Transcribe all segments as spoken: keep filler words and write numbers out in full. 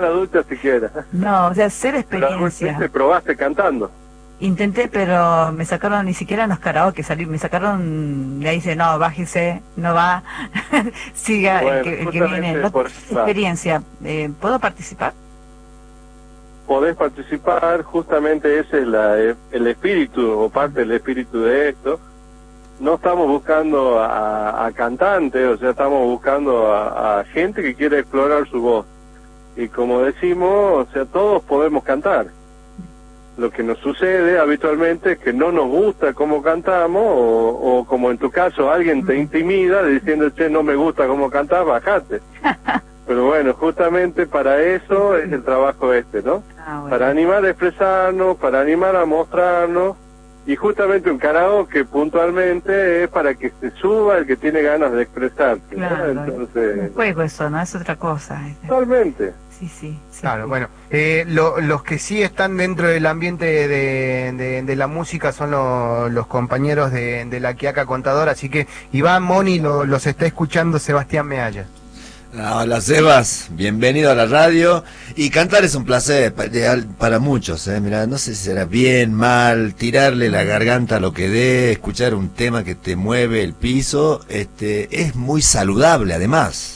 la ducha siquiera. No, o sea, cero Pero experiencia. te probaste cantando. Intenté, pero me sacaron, ni siquiera en los karaoke salí, me sacaron, le dice, no, bájese, no va, siga Bueno, el que, el que justamente viene. No por- tengo experiencia, eh, ¿puedo participar? Podés participar, justamente ese es la, el espíritu, o parte del espíritu de esto. No estamos buscando a, a cantantes, o sea, estamos buscando a, a gente que quiere explorar su voz. Y como decimos, o sea, todos podemos cantar. Lo que nos sucede habitualmente es que no nos gusta cómo cantamos, o, o como en tu caso, alguien te intimida diciendo, che, no me gusta cómo cantás, bajate. Pero bueno, justamente para eso es el trabajo este, ¿no? Ah, bueno. Para animar a expresarnos, para animar a mostrarnos, y justamente un karaoke puntualmente es para que se suba el que tiene ganas de expresarse, ¿no? Claro, Entonces, un juego eso, ¿no? Es otra cosa. totalmente. Sí, sí, sí. Claro, bueno, eh, lo- los que sí están dentro del ambiente de, de- de la música son lo- los compañeros de, de la Quiaca Contadora, así que Iván, Moni, lo- los está escuchando Sebastián Mealla. Hola Sebas, bienvenido a la radio. Y cantar es un placer pa- de- para muchos, ¿eh? Mirá, no sé si será bien, mal, tirarle la garganta a lo que dé, escuchar un tema que te mueve el piso, este, es muy saludable además.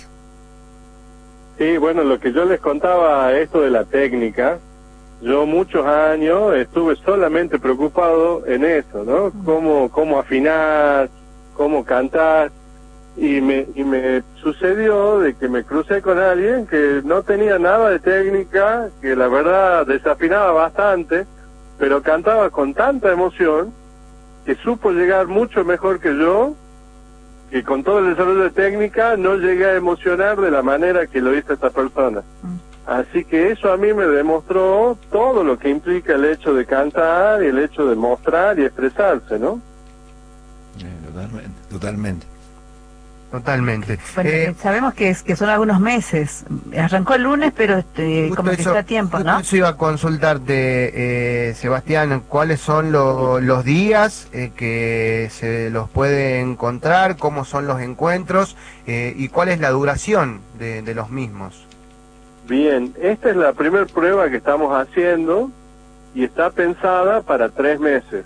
Sí, bueno, lo que yo les contaba, esto de la técnica, yo muchos años estuve solamente preocupado en eso, ¿no? Cómo, cómo afinar, cómo cantar, y me, y me sucedió de que me crucé con alguien que no tenía nada de técnica, que la verdad desafinaba bastante, pero cantaba con tanta emoción que supo llegar mucho mejor que yo, que con todo el desarrollo de técnica no llegué a emocionar de la manera que lo hizo esta persona. Así que eso a mí me demostró todo lo que implica el hecho de cantar y el hecho de mostrar y expresarse, ¿no? Eh, totalmente, totalmente. Totalmente. Bueno, Eh, sabemos que, es, que son algunos meses. Arrancó el lunes, pero este, Justo como que eso- está a tiempo, justo ¿no? eso iba a consultarte, eh, Sebastián, ¿cuáles son lo- los días eh, que se los puede encontrar? ¿Cómo son los encuentros? Eh, ¿Y cuál es la duración de, de los mismos? Bien, esta es la primera prueba que estamos haciendo y está pensada para tres meses.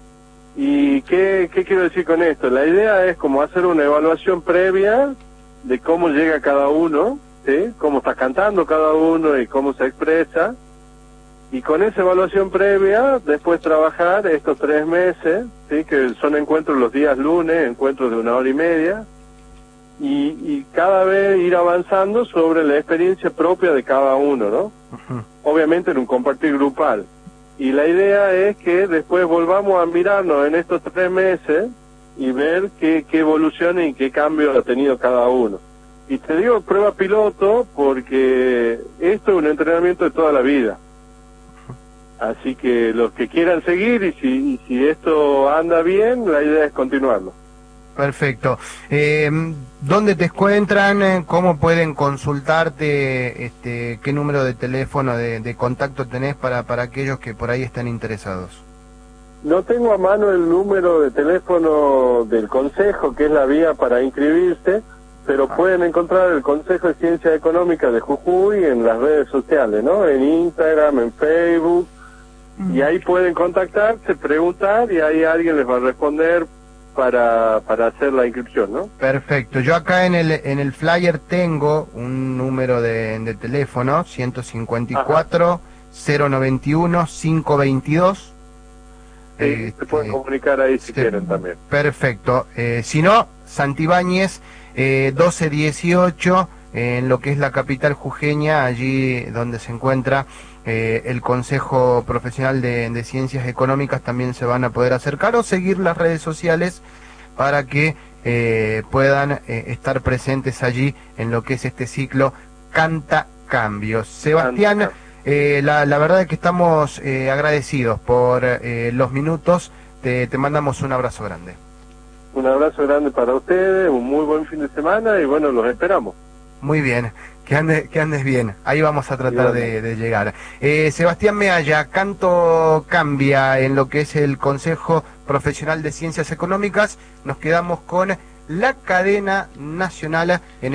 ¿Y qué, qué quiero decir con esto? La idea es como hacer una evaluación previa de cómo llega cada uno, ¿sí? Cómo está cantando cada uno y cómo se expresa. Y con esa evaluación previa, después trabajar estos tres meses, ¿sí? Que son encuentros los días lunes, encuentros de una hora y media, y, y cada vez ir avanzando sobre la experiencia propia de cada uno, ¿no? Ujú. Obviamente en un compartir grupal. Y la idea es que después volvamos a mirarnos en estos tres meses y ver qué, qué evolución y qué cambio ha tenido cada uno. Y te digo prueba piloto porque esto es un entrenamiento de toda la vida. Así que los que quieran seguir y si, y si esto anda bien, la idea es continuarlo. Perfecto. Eh, ¿Dónde te encuentran? Eh, ¿Cómo pueden consultarte? Este, ¿Qué número de teléfono de, de contacto tenés para, para aquellos que por ahí están interesados? No tengo a mano el número de teléfono del Consejo, que es la vía para inscribirse, pero Ah. pueden encontrar el Consejo de Ciencias Económicas de Jujuy en las redes sociales, ¿no? En Instagram, en Facebook, y ahí pueden contactarse, preguntar, y ahí alguien les va a responder para, para hacer la inscripción, ¿no? Perfecto. Yo acá en el, en el flyer tengo un número de, de teléfono, ciento cincuenta y cuatro, cero noventa y uno, quinientos veintidós. Sí, Este, se pueden comunicar ahí si sí. quieren también. Perfecto. Eh, si no, Santibáñez, eh, doce dieciocho, eh, en lo que es la capital jujeña, allí donde se encuentra eh, el Consejo Profesional de, de Ciencias Económicas, también se van a poder acercar o seguir las redes sociales para que eh, puedan eh, estar presentes allí en lo que es este ciclo Canta Cambios. Sebastián, Canta. eh, la, la verdad es que estamos eh, agradecidos por eh, los minutos. Te, te mandamos un abrazo grande. Un abrazo grande para ustedes, un muy buen fin de semana y bueno, los esperamos. Muy bien, que andes, que andes bien. Ahí vamos a tratar de, de llegar. Eh, Sebastián Mealla, Canto Cambia en lo que es el Consejo Profesional de Ciencias Económicas. Nos quedamos con la cadena nacional en